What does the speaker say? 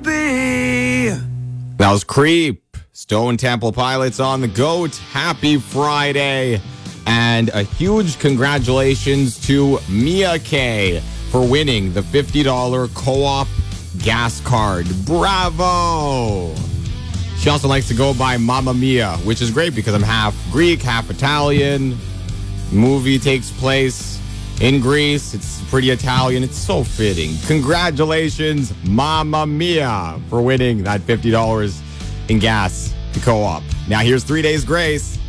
be. That was Creep. Stone Temple Pilots on the GOAT. Happy Friday. And a huge congratulations to Mia K for winning the $50 co-op gas card. Bravo! She also likes to go by Mamma Mia, which is great because I'm half Greek, half Italian. Movie takes place in Greece. It's pretty Italian. It's so fitting. Congratulations, Mamma Mia, for winning that $50 in gas to co-op. Now here's 3 Days Grace.